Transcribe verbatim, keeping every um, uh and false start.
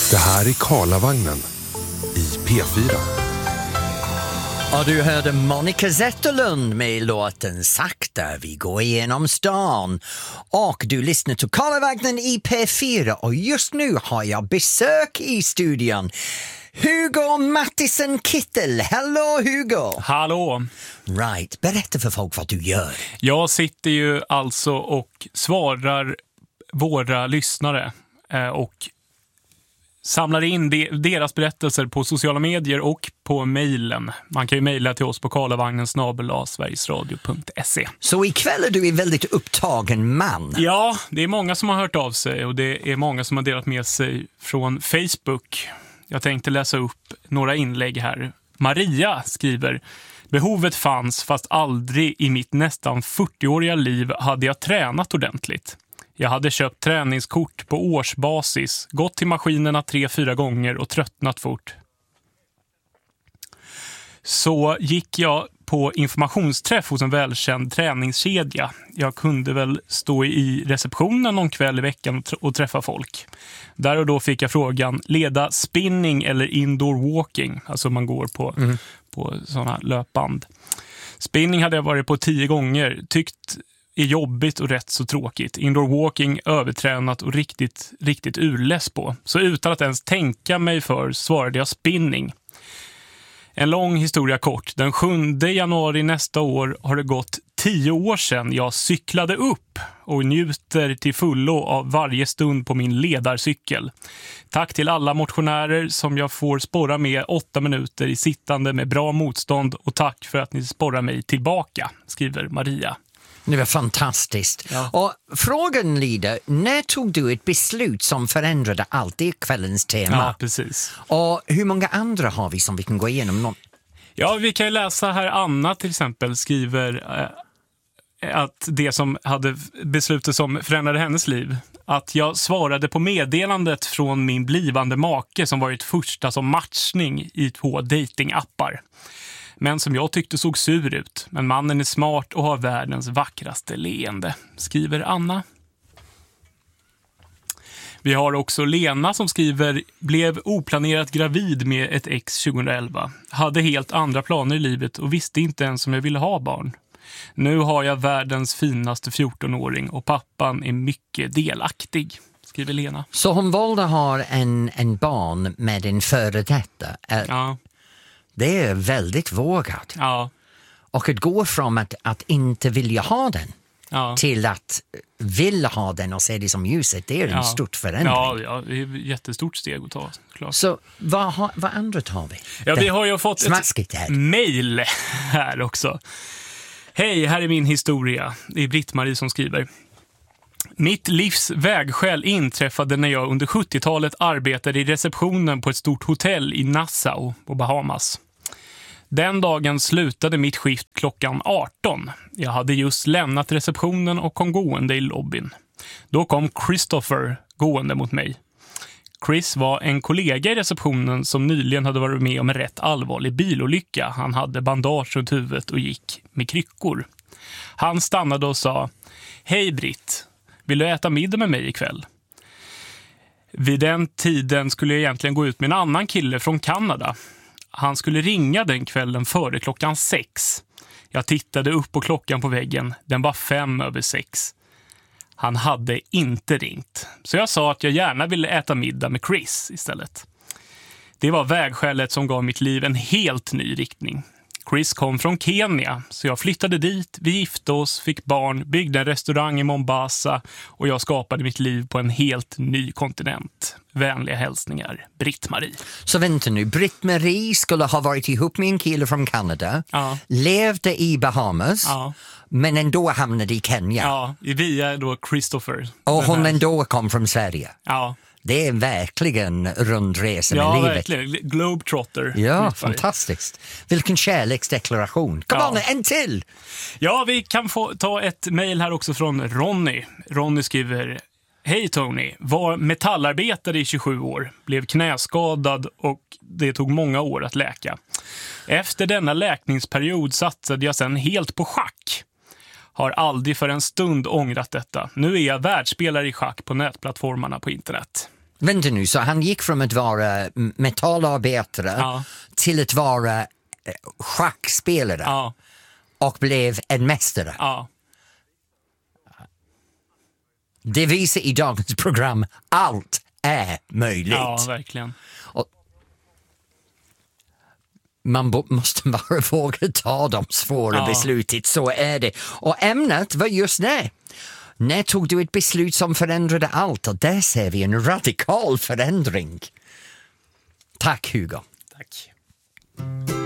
Det här är Karlavagnen i P fyra. Och du hörde Monica Zetterlund med låten Sakta vi går igenom stan. Och du lyssnar till Karlavagnen i P fyra och just nu har jag besök i studion. Hugo Mattisson Kittel. Hello Hugo. Hallå. Right, berätta för folk vad du gör. Jag sitter ju alltså och svarar våra lyssnare och samlar in de, deras berättelser på sociala medier och på mejlen. Man kan ju mejla till oss på karlavagnen snabel-a sverigesradio punkt se. Så ikväll är du en väldigt upptagen man. Ja, det är många som har hört av sig och det är många som har delat med sig från Facebook. Jag tänkte läsa upp några inlägg här. Maria skriver: behovet fanns fast aldrig i mitt nästan fyrtioåriga liv hade jag tränat ordentligt. Jag hade köpt träningskort på årsbasis, gått till maskinerna tre, fyra gånger och tröttnat fort. Så gick jag på informationsträff hos en välkänd träningskedja. Jag kunde väl stå i receptionen någon kväll i veckan och träffa folk. Där och då fick jag frågan, leda spinning eller indoor walking? Alltså man går på, mm. på sådana löpband. Spinning hade jag varit på tio gånger, tyckt är jobbigt och rätt så tråkigt. Indoor walking, övertränat och riktigt, riktigt urless på. Så utan att ens tänka mig för svarade jag spinning. En lång historia kort. Den sjunde januari nästa år har det gått tio år sedan jag cyklade upp och njuter till fullo av varje stund på min ledarcykel. Tack till alla motionärer som jag får sporra med åtta minuter i sittande med bra motstånd och tack för att ni sporrar mig tillbaka, skriver Maria. Det var fantastiskt. Ja. Och frågan lyder, när tog du ett beslut som förändrade allt? Det är kvällens tema. Ja, precis. Och hur många andra har vi som vi kan gå igenom? Någon? Ja, vi kan ju läsa här. Anna till exempel skriver eh, att det som hade beslutet som förändrade hennes liv, att jag svarade på meddelandet från min blivande make som varit första som matchning i två datingappar. Men som jag tyckte såg sur ut. Men mannen är smart och har världens vackraste leende, skriver Anna. Vi har också Lena som skriver: blev oplanerat gravid med ett ex tjugoelva. Hade helt andra planer i livet och visste inte ens om jag ville ha barn. Nu har jag världens finaste fjortonåring och pappan är mycket delaktig, skriver Lena. Så hon valde ha en, en barn med en före detta? Äh, ja. Det är väldigt vågat. Ja. Och att gå från att, att inte vilja ha den ja. till att vilja ha den och se det som ljuset, det är en ja. stort förändring. Ja, ja, det är ett jättestort steg att ta. Klart. Så vad, har, vad andra tar vi? Ja, det vi har ju fått ett här. mejl här också. Hej, här är min historia. Det är Britt-Marie som skriver. Mitt livs vägskäl inträffade när jag under sjuttiotalet arbetade i receptionen på ett stort hotell i Nassau på Bahamas. Den dagen slutade mitt skift klockan arton. Jag hade just lämnat receptionen och kom gående i lobbyn. Då kom Christopher gående mot mig. Chris var en kollega i receptionen som nyligen hade varit med om en rätt allvarlig bilolycka. Han hade bandage runt huvudet och gick med kryckor. Han stannade och sa: hej Britt, vill du äta middag med mig ikväll? Vid den tiden skulle jag egentligen gå ut med en annan kille från Kanada. Han skulle ringa den kvällen före klockan sex. Jag tittade upp på klockan på väggen. Den var fem över sex. Han hade inte ringt. Så jag sa att jag gärna ville äta middag med Chris istället. Det var vägskälet som gav mitt liv en helt ny riktning. Chris kom från Kenya, så jag flyttade dit, vi gifte oss, fick barn, byggde en restaurang i Mombasa och jag skapade mitt liv på en helt ny kontinent. Vänliga hälsningar, Britt-Marie. Så vänta nu, Britt-Marie skulle ha varit ihop med en kille från Kanada, ja. levde i Bahamas, ja. men ändå hamnade i Kenya. Ja, via då Christopher. Och hon ändå kom från Sverige. Ja. Det är verkligen rundresa med ja, livet. Ja, verkligen. Globetrotter. Ja, fantastiskt. Vilken kärleksdeklaration. Kom ja. on, en till! Ja, vi kan få ta ett mejl här också från Ronny. Ronny skriver: hej Tony, var metallarbetare i tjugosju år, blev knäskadad och det tog många år att läka. Efter denna läkningsperiod satsade jag sedan helt på schack. Har aldrig för en stund ångrat detta. Nu är jag världsspelare i schack på nätplattformarna på internet. Vänta nu, så han gick från att vara metallarbetare Ja. till att vara schackspelare Ja. och blev en mästare. Ja. Det visar i dagens program allt är möjligt. Ja, verkligen. Man bo- måste bara våga ta de svåra Ja. besluten, så är det. Och ämnet var just det. När tog du ett beslut som förändrade allt? Och där ser vi en radikal förändring. Tack Hugo. Tack.